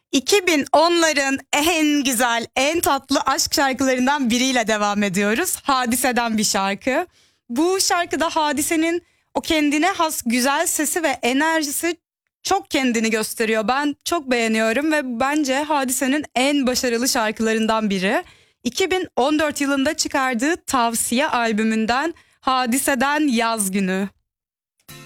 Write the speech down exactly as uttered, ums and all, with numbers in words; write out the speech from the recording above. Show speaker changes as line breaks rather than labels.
iki bin onların en güzel, en tatlı aşk şarkılarından biriyle devam ediyoruz. Hadise'den bir şarkı. Bu şarkıda Hadise'nin o kendine has güzel sesi ve enerjisi çok kendini gösteriyor. Ben çok beğeniyorum ve bence Hadise'nin en başarılı şarkılarından biri. iki bin on dört yılında çıkardığı Tavsiye albümünden Hadise'den Yaz Günü.